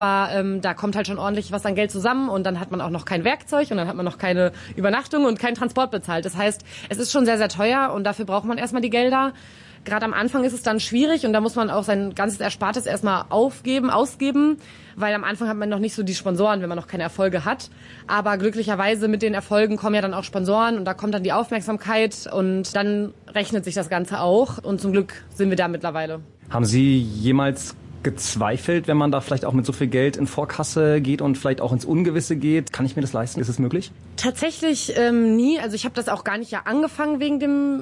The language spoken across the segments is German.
Aber da kommt halt schon ordentlich was an Geld zusammen und dann hat man auch noch kein Werkzeug und dann hat man noch keine Übernachtung und keinen Transport bezahlt. Das heißt, es ist schon sehr, sehr teuer und dafür braucht man erstmal die Gelder. Gerade am Anfang ist es dann schwierig und da muss man auch sein ganzes Erspartes erstmal ausgeben, weil am Anfang hat man noch nicht so die Sponsoren, wenn man noch keine Erfolge hat. Aber glücklicherweise mit den Erfolgen kommen ja dann auch Sponsoren und da kommt dann die Aufmerksamkeit und dann rechnet sich das Ganze auch und zum Glück sind wir da mittlerweile. Haben Sie jemals gezweifelt, wenn man da vielleicht auch mit so viel Geld in Vorkasse geht und vielleicht auch ins Ungewisse geht? Kann ich mir das leisten? Ist es möglich? Tatsächlich nie. Also ich habe das auch gar nicht angefangen wegen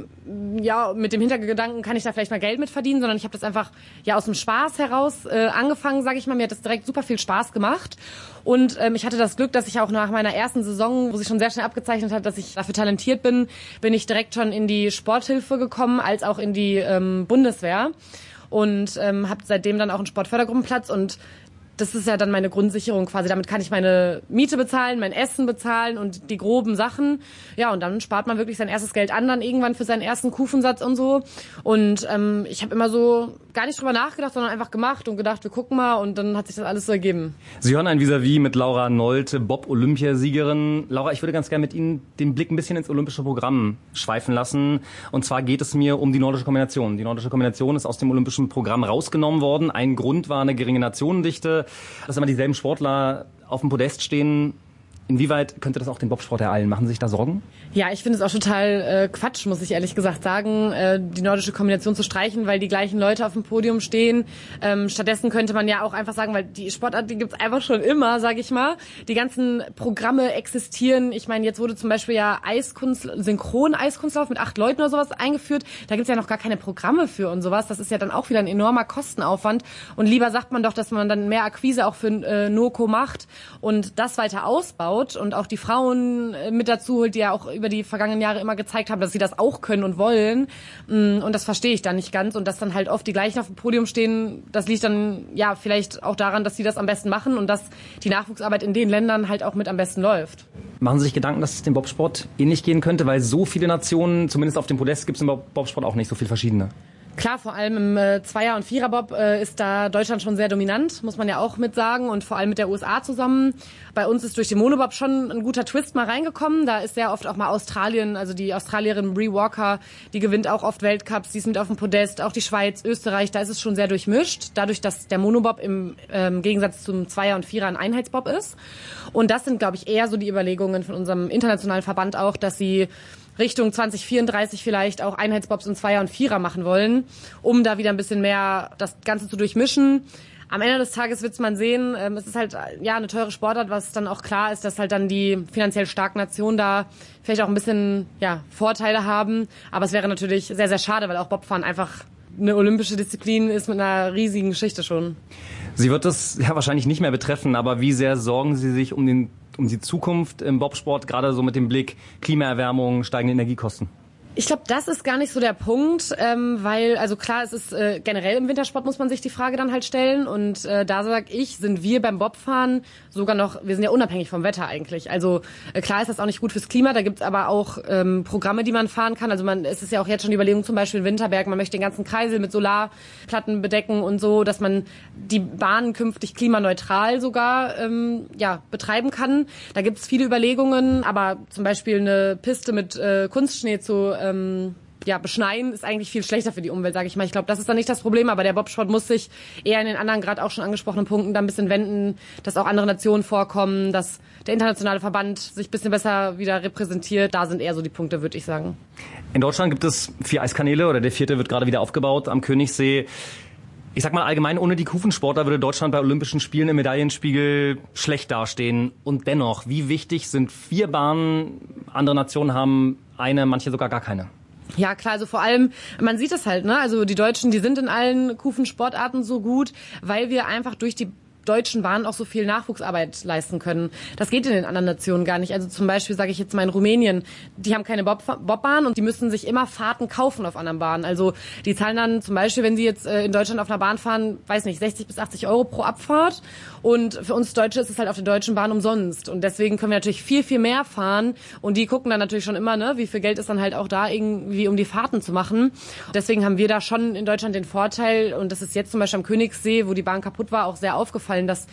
mit dem Hintergedanken, kann ich da vielleicht mal Geld mit verdienen, sondern ich habe das einfach aus dem Spaß heraus angefangen, sage ich mal. Mir hat das direkt super viel Spaß gemacht. Und ich hatte das Glück, dass ich auch nach meiner ersten Saison, wo sich schon sehr schnell abgezeichnet hat, dass ich dafür talentiert bin, bin ich direkt schon in die Sporthilfe gekommen, als auch in die Bundeswehr. Und habe seitdem dann auch einen Sportfördergruppenplatz und das ist ja dann meine Grundsicherung quasi. Damit kann ich meine Miete bezahlen, mein Essen bezahlen und die groben Sachen. Ja, und dann spart man wirklich sein erstes Geld an, dann irgendwann für seinen ersten Kufensatz und so. Und ich habe immer so gar nicht drüber nachgedacht, sondern einfach gemacht und gedacht, wir gucken mal und dann hat sich das alles so ergeben. Sie hören ein Vis-à-vis mit Laura Nolte, Bob-Olympiasiegerin. Laura, ich würde ganz gerne mit Ihnen den Blick ein bisschen ins olympische Programm schweifen lassen. Und zwar geht es mir um die nordische Kombination. Die nordische Kombination ist aus dem olympischen Programm rausgenommen worden. Ein Grund war eine geringe Nationendichte, dass immer dieselben Sportler auf dem Podest stehen. Inwieweit könnte das auch den Bobsport ereilen? Machen Sie sich da Sorgen? Ja, ich finde es auch total Quatsch, muss ich ehrlich gesagt sagen, die nordische Kombination zu streichen, weil die gleichen Leute auf dem Podium stehen. Stattdessen könnte man ja auch einfach sagen, weil die Sportart, die gibt's einfach schon immer, sage ich mal. Die ganzen Programme existieren. Ich meine, jetzt wurde zum Beispiel ja Synchron-Eiskunstlauf mit 8 Leuten oder sowas eingeführt. Da gibt's ja noch gar keine Programme für und sowas. Das ist ja dann auch wieder ein enormer Kostenaufwand. Und lieber sagt man doch, dass man dann mehr Akquise auch für NOKO macht und das weiter ausbaut und auch die Frauen mit dazu holt, die ja auch über die vergangenen Jahre immer gezeigt haben, dass sie das auch können und wollen. Und das verstehe ich dann nicht ganz. Und dass dann halt oft die gleichen auf dem Podium stehen, das liegt dann ja vielleicht auch daran, dass sie das am besten machen und dass die Nachwuchsarbeit in den Ländern halt auch mit am besten läuft. Machen Sie sich Gedanken, dass es dem Bobsport ähnlich gehen könnte? Weil so viele Nationen, zumindest auf dem Podest, gibt es im Bobsport auch nicht so viele verschiedene. Klar, vor allem im Zweier- und Viererbob ist da Deutschland schon sehr dominant, muss man ja auch mit sagen und vor allem mit der USA zusammen. Bei uns ist durch den Monobob schon ein guter Twist mal reingekommen. Da ist sehr oft auch mal Australien, also die Australierin Bree Walker, die gewinnt auch oft Weltcups, die ist mit auf dem Podest, auch die Schweiz, Österreich, da ist es schon sehr durchmischt, dadurch, dass der Monobob im Gegensatz zum Zweier und Vierer ein Einheitsbob ist. Und das sind, glaube ich, eher so die Überlegungen von unserem internationalen Verband auch, dass sie Richtung 2034 vielleicht auch Einheitsbobs in Zweier und Vierer machen wollen, um da wieder ein bisschen mehr das Ganze zu durchmischen. Am Ende des Tages wird man sehen, es ist halt eine teure Sportart, was dann auch klar ist, dass halt dann die finanziell starken Nationen da vielleicht auch ein bisschen Vorteile haben. Aber es wäre natürlich sehr, sehr schade, weil auch Bobfahren einfach eine olympische Disziplin ist mit einer riesigen Geschichte schon. Sie wird das wahrscheinlich nicht mehr betreffen, aber wie sehr sorgen Sie sich um die Zukunft im Bobsport, gerade so mit dem Blick Klimaerwärmung, steigende Energiekosten? Ich glaube, das ist gar nicht so der Punkt, weil, also klar, es ist generell im Wintersport muss man sich die Frage dann halt stellen und da sag ich, sind wir beim Bobfahren sogar noch, wir sind ja unabhängig vom Wetter eigentlich. Also klar ist das auch nicht gut fürs Klima, da gibt's aber auch Programme, die man fahren kann. Also es ist ja auch jetzt schon die Überlegung, zum Beispiel in Winterberg, man möchte den ganzen Kreisel mit Solarplatten bedecken und so, dass man die Bahnen künftig klimaneutral sogar betreiben kann. Da gibt's viele Überlegungen, aber zum Beispiel eine Piste mit Kunstschnee zu beschneien ist eigentlich viel schlechter für die Umwelt, sage ich mal. Ich glaube, das ist dann nicht das Problem, aber der Bobsport muss sich eher in den anderen, gerade auch schon angesprochenen Punkten da ein bisschen wenden, dass auch andere Nationen vorkommen, dass der internationale Verband sich ein bisschen besser wieder repräsentiert. Da sind eher so die Punkte, würde ich sagen. In Deutschland gibt es 4 Eiskanäle oder der 4. wird gerade wieder aufgebaut am Königssee. Ich sag mal allgemein, ohne die Kufensportler würde Deutschland bei Olympischen Spielen im Medaillenspiegel schlecht dastehen. Und dennoch, wie wichtig sind 4 Bahnen? Andere Nationen haben eine, manche sogar gar keine. Ja, klar, also vor allem, man sieht es halt, ne? Also die Deutschen, die sind in allen Kufensportarten so gut, weil wir einfach durch die deutschen Bahnen auch so viel Nachwuchsarbeit leisten können. Das geht in den anderen Nationen gar nicht. Also zum Beispiel sage ich jetzt mal in Rumänien, die haben keine Bobbahn und die müssen sich immer Fahrten kaufen auf anderen Bahnen. Also die zahlen dann zum Beispiel, wenn sie jetzt in Deutschland auf einer Bahn fahren, 60 bis 80 Euro pro Abfahrt. Und für uns Deutsche ist es halt auf der deutschen Bahn umsonst. Und deswegen können wir natürlich viel, viel mehr fahren. Und die gucken dann natürlich schon immer, ne, wie viel Geld ist dann halt auch da irgendwie, um die Fahrten zu machen. Deswegen haben wir da schon in Deutschland den Vorteil. Und das ist jetzt zum Beispiel am Königssee, wo die Bahn kaputt war, auch sehr aufgefallen, dass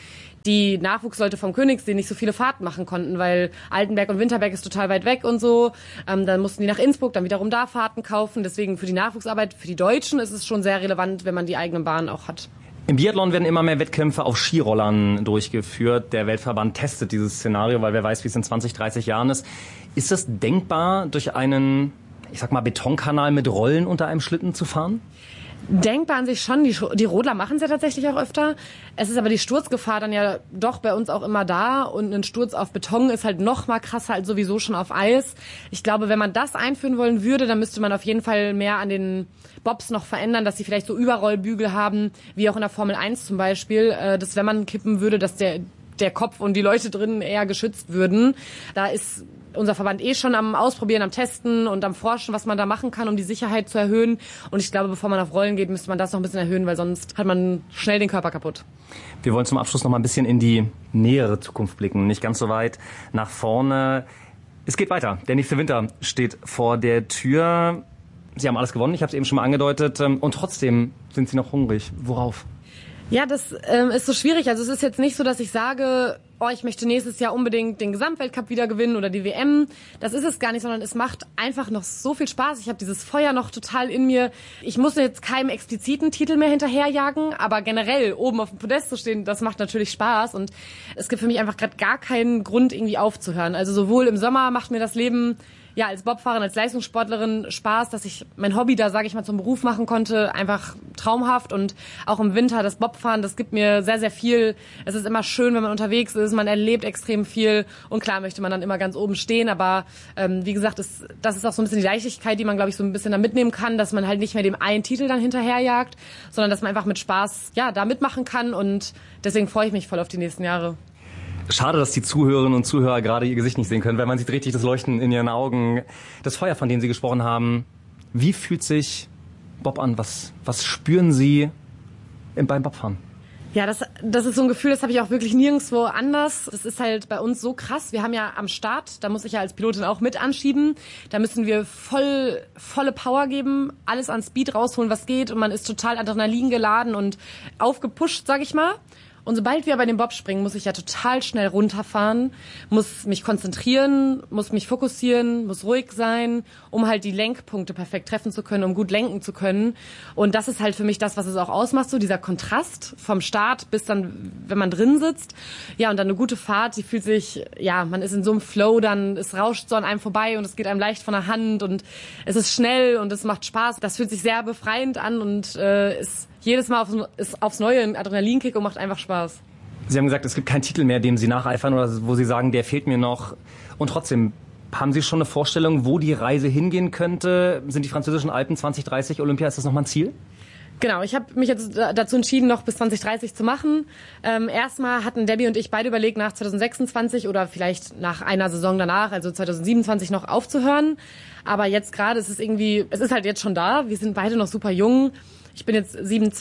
die Nachwuchsleute vom Königssee nicht so viele Fahrten machen konnten, weil Altenberg und Winterberg ist total weit weg und so. Dann mussten die nach Innsbruck, dann wiederum da Fahrten kaufen. Deswegen für die Nachwuchsarbeit, für die Deutschen ist es schon sehr relevant, wenn man die eigenen Bahnen auch hat. Im Biathlon werden immer mehr Wettkämpfe auf Skirollern durchgeführt. Der Weltverband testet dieses Szenario, weil wer weiß, wie es in 20, 30 Jahren ist. Ist es denkbar, durch einen, ich sag mal, Betonkanal mit Rollen unter einem Schlitten zu fahren? Denkbar an sich schon. Die Rodler machen es ja tatsächlich auch öfter. Es ist aber die Sturzgefahr dann ja doch bei uns auch immer da. Und ein Sturz auf Beton ist halt noch mal krasser als sowieso schon auf Eis. Ich glaube, wenn man das einführen wollen würde, dann müsste man auf jeden Fall mehr an den Bobs noch verändern, dass sie vielleicht so Überrollbügel haben, wie auch in der Formel 1 zum Beispiel, dass wenn man kippen würde, dass der Kopf und die Leute drin eher geschützt würden. Da ist unser Verband schon am Ausprobieren, am Testen und am Forschen, was man da machen kann, um die Sicherheit zu erhöhen. Und ich glaube, bevor man auf Rollen geht, müsste man das noch ein bisschen erhöhen, weil sonst hat man schnell den Körper kaputt. Wir wollen zum Abschluss noch mal ein bisschen in die nähere Zukunft blicken, nicht ganz so weit nach vorne. Es geht weiter. Der nächste Winter steht vor der Tür. Sie haben alles gewonnen, ich habe es eben schon mal angedeutet. Und trotzdem sind Sie noch hungrig. Worauf? Ja, das ist so schwierig. Also es ist jetzt nicht so, dass ich sage, ich möchte nächstes Jahr unbedingt den Gesamtweltcup wieder gewinnen oder die WM. Das ist es gar nicht, sondern es macht einfach noch so viel Spaß. Ich habe dieses Feuer noch total in mir. Ich muss jetzt keinem expliziten Titel mehr hinterherjagen, aber generell oben auf dem Podest zu stehen, das macht natürlich Spaß. Und es gibt für mich einfach gerade gar keinen Grund, irgendwie aufzuhören. Also sowohl im Sommer macht mir das Leben als Bobfahrerin, als Leistungssportlerin Spaß, dass ich mein Hobby da, sage ich mal, zum Beruf machen konnte, einfach traumhaft. Und auch im Winter das Bobfahren, das gibt mir sehr, sehr viel. Es ist immer schön, wenn man unterwegs ist, man erlebt extrem viel und klar möchte man dann immer ganz oben stehen, aber wie gesagt, das ist auch so ein bisschen die Leichtigkeit, die man, glaube ich, so ein bisschen da mitnehmen kann, dass man halt nicht mehr dem einen Titel dann hinterherjagt, sondern dass man einfach mit Spaß da mitmachen kann und deswegen freue ich mich voll auf die nächsten Jahre. Schade, dass die Zuhörerinnen und Zuhörer gerade ihr Gesicht nicht sehen können, weil man sieht richtig das Leuchten in ihren Augen. Das Feuer, von dem Sie gesprochen haben, wie fühlt sich Bob an? Was spüren Sie beim Bobfahren? Ja, das ist so ein Gefühl, das habe ich auch wirklich nirgendwo anders. Das ist halt bei uns so krass. Wir haben ja am Start, da muss ich ja als Pilotin auch mit anschieben, da müssen wir volle Power geben, alles an Speed rausholen, was geht und man ist total Adrenalin geladen und aufgepusht, sag ich mal. Und sobald wir bei dem Bob springen, muss ich ja total schnell runterfahren, muss mich konzentrieren, muss mich fokussieren, muss ruhig sein, um halt die Lenkpunkte perfekt treffen zu können, um gut lenken zu können. Und das ist halt für mich das, was es auch ausmacht, so dieser Kontrast vom Start bis dann, wenn man drin sitzt. Ja, und dann eine gute Fahrt, die fühlt sich, man ist in so einem Flow, dann es rauscht so an einem vorbei und es geht einem leicht von der Hand und es ist schnell und es macht Spaß. Das fühlt sich sehr befreiend an und ist jedes Mal aufs Neue ein Adrenalinkick und macht einfach Spaß. Sie haben gesagt, es gibt keinen Titel mehr, dem Sie nacheifern oder wo Sie sagen, der fehlt mir noch. Und trotzdem, haben Sie schon eine Vorstellung, wo die Reise hingehen könnte? Sind die französischen Alpen 2030 Olympia, ist das nochmal ein Ziel? Genau, ich habe mich jetzt dazu entschieden, noch bis 2030 zu machen. Erstmal hatten Debbie und ich beide überlegt, nach 2026 oder vielleicht nach einer Saison danach, also 2027 noch aufzuhören. Aber jetzt gerade ist es ist halt jetzt schon da. Wir sind beide noch super jung. Ich bin jetzt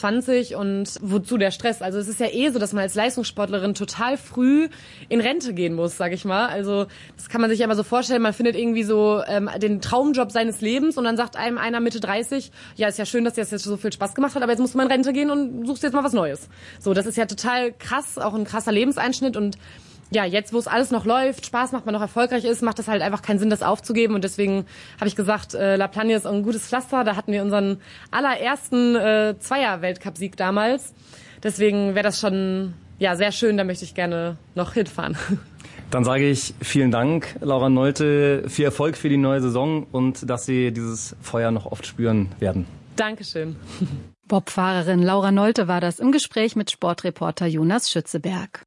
27 und wozu der Stress? Also es ist ja so, dass man als Leistungssportlerin total früh in Rente gehen muss, sag ich mal. Also das kann man sich ja immer so vorstellen, man findet irgendwie so den Traumjob seines Lebens und dann sagt einem einer Mitte 30, ja, ist ja schön, dass dir das jetzt so viel Spaß gemacht hat, aber jetzt musst du mal in Rente gehen und suchst jetzt mal was Neues. So, das ist ja total krass, auch ein krasser Lebenseinschnitt und ja, jetzt, wo es alles noch läuft, Spaß macht, man noch erfolgreich ist, macht das halt einfach keinen Sinn, das aufzugeben. Und deswegen habe ich gesagt, La Plagne ist ein gutes Pflaster. Da hatten wir unseren allerersten Zweier-Weltcup-Sieg damals. Deswegen wäre das schon sehr schön, da möchte ich gerne noch hinfahren. Dann sage ich vielen Dank, Laura Nolte, viel Erfolg für die neue Saison und dass Sie dieses Feuer noch oft spüren werden. Dankeschön. Bobfahrerin Laura Nolte war das im Gespräch mit Sportreporter Jonas Schützeberg.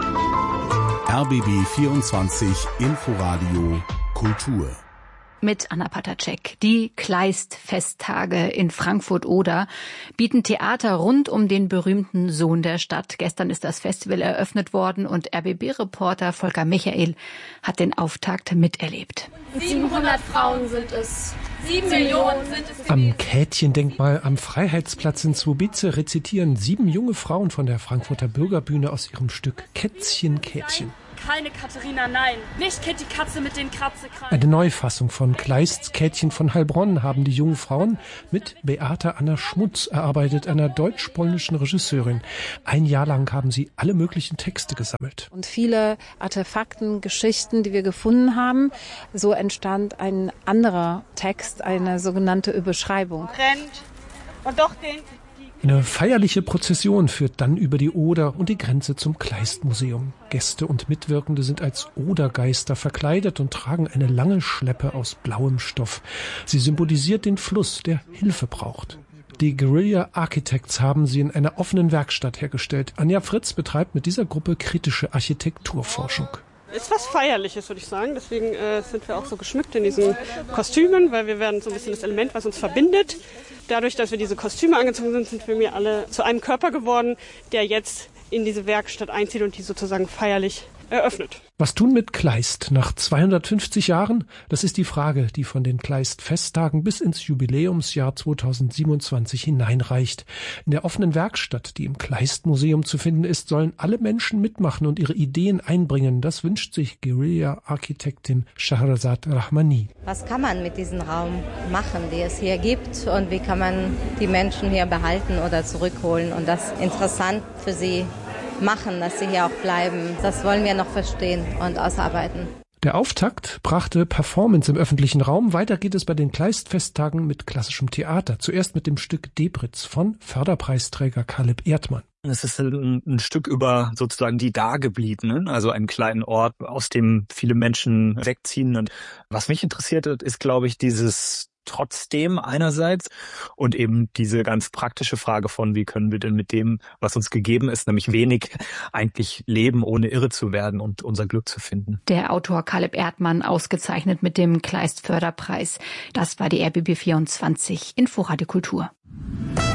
RBB 24 Inforadio Kultur. Mit Anna Patacek. Die Kleist-Festtage in Frankfurt-Oder bieten Theater rund um den berühmten Sohn der Stadt. Gestern ist das Festival eröffnet worden und RBB-Reporter Volker Michael hat den Auftakt miterlebt. 700 Frauen sind es. 7 Millionen sind es. Am Käthchendenkmal am Freiheitsplatz in Zwobice rezitieren 7 junge Frauen von der Frankfurter Bürgerbühne aus ihrem Stück Kätzchen, Kätzchen. keine Katharina, nein. Nicht Kitty Katze mit den Kratzekrallen. Eine Neufassung von Kleists Käthchen von Heilbronn haben die jungen Frauen mit Beata Anna Schmutz erarbeitet, einer deutsch-polnischen Regisseurin. Ein Jahr lang haben sie alle möglichen Texte gesammelt. Und viele Artefakten, Geschichten, die wir gefunden haben. So entstand ein anderer Text, eine sogenannte Überschreibung. Und doch den... Eine feierliche Prozession führt dann über die Oder und die Grenze zum Kleist-Museum. Gäste und Mitwirkende sind als Odergeister verkleidet und tragen eine lange Schleppe aus blauem Stoff. Sie symbolisiert den Fluss, der Hilfe braucht. Die Guerilla Architects haben sie in einer offenen Werkstatt hergestellt. Anja Fritz betreibt mit dieser Gruppe kritische Architekturforschung. Ist was Feierliches, würde ich sagen. Deswegen sind wir auch so geschmückt in diesen Kostümen, weil wir werden so ein bisschen das Element, was uns verbindet. Dadurch, dass wir diese Kostüme angezogen sind, sind wir mir alle zu einem Körper geworden, der jetzt in diese Werkstatt einzieht und die sozusagen feierlich eröffnet. Was tun mit Kleist nach 250 Jahren? Das ist die Frage, die von den Kleist-Festtagen bis ins Jubiläumsjahr 2027 hineinreicht. In der offenen Werkstatt, die im Kleist-Museum zu finden ist, sollen alle Menschen mitmachen und ihre Ideen einbringen. Das wünscht sich Guerilla-Architektin Shahrazad Rahmani. Was kann man mit diesem Raum machen, den es hier gibt, und wie kann man die Menschen hier behalten oder zurückholen und das interessant für sie machen, dass sie hier auch bleiben. Das wollen wir noch verstehen und ausarbeiten. Der Auftakt brachte Performance im öffentlichen Raum. Weiter geht es bei den Kleist-Festtagen mit klassischem Theater. Zuerst mit dem Stück Debritz von Förderpreisträger Kaleb Erdmann. Es ist ein Stück über sozusagen die Dagebliebenen, also einen kleinen Ort, aus dem viele Menschen wegziehen. Und was mich interessiert hat, ist, glaube ich, dieses Trotzdem einerseits und eben diese ganz praktische Frage von, wie können wir denn mit dem, was uns gegeben ist, nämlich wenig, eigentlich leben, ohne irre zu werden und unser Glück zu finden. Der Autor Kaleb Erdmann ausgezeichnet mit dem Kleist-Förderpreis. Das war die RBB 24 Inforadio Kultur.